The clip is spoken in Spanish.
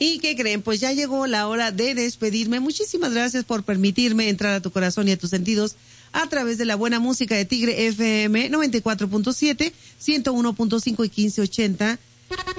¿Y qué creen? Pues ya llegó la hora de despedirme. Muchísimas gracias por permitirme entrar a tu corazón y a tus sentidos a través de la buena música de Tigre FM 94.7, 101.5 y 1580.